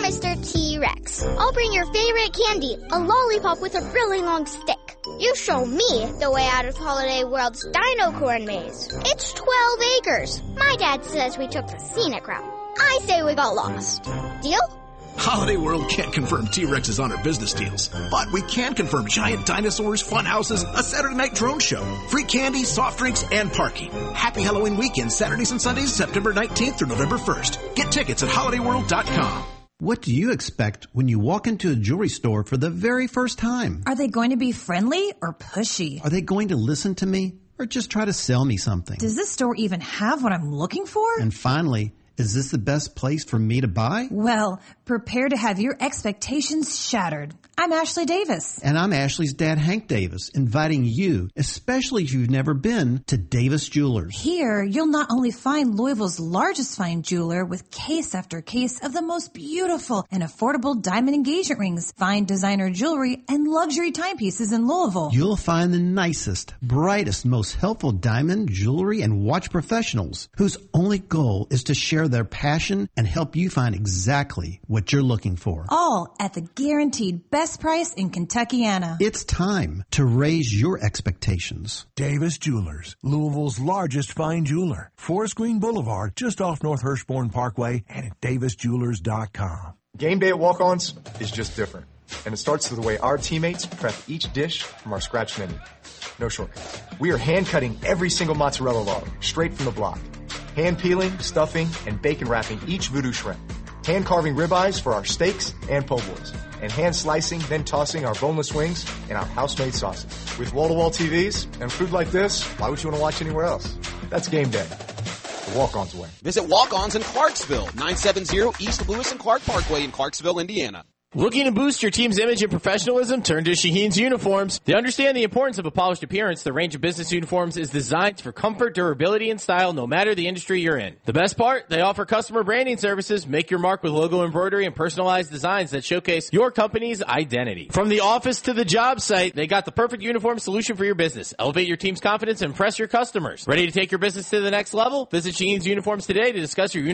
Mr. T-Rex. I'll bring your favorite candy, a lollipop with a really long stick. You show me the way out of Holiday World's Dino Corn Maze. It's 12 acres. My dad says we took the scenic route. I say we got lost. Deal? Holiday World can't confirm T-Rexes on our business deals, but we can confirm giant dinosaurs, fun houses, a Saturday night drone show, free candy, soft drinks, and parking. Happy Halloween weekend, Saturdays and Sundays, September 19th through November 1st. Get tickets at holidayworld.com. What do you expect when you walk into a jewelry store for the very first time? Are they going to be friendly or pushy? Are they going to listen to me or just try to sell me something? Does this store even have what I'm looking for? And finally, is this the best place for me to buy? Well, prepare to have your expectations shattered. I'm Ashley Davis. And I'm Ashley's dad, Hank Davis, inviting you, especially if you've never been, to Davis Jewelers. Here, you'll not only find Louisville's largest fine jeweler with case after case of the most beautiful and affordable diamond engagement rings, fine designer jewelry, and luxury timepieces in Louisville. You'll find the nicest, brightest, most helpful diamond, jewelry, and watch professionals whose only goal is to share their passion and help you find exactly what you're looking for. All at the guaranteed best price in Kentuckiana. It's time to raise your expectations. Davis Jewelers, Louisville's largest fine jeweler. Forest Green Boulevard, just off North Hirschborn Parkway, and at davisjewelers.com. Game day at Walk-Ons is just different. And it starts with the way our teammates prep each dish from our scratch menu. No shortcuts. We are hand-cutting every single mozzarella log, straight from the block. Hand peeling, stuffing, and bacon wrapping each voodoo shrimp. Hand carving ribeyes for our steaks and po' boys. And hand slicing, then tossing our boneless wings and our house-made sausage. With wall-to-wall TVs and food like this, why would you want to watch anywhere else? That's game day. The Walk-Ons way. Visit Walk-Ons in Clarksville, 970 East Lewis and Clark Parkway in Clarksville, Indiana. Looking to boost your team's image and professionalism? Turn to Shaheen's Uniforms. They understand the importance of a polished appearance. The range of business uniforms is designed for comfort, durability, and style no matter the industry you're in. The best part? They offer customer branding services. Make your mark with logo embroidery and personalized designs that showcase your company's identity. From the office to the job site, they got the perfect uniform solution for your business. Elevate your team's confidence and impress your customers. Ready to take your business to the next level? Visit Shaheen's Uniforms today to discuss your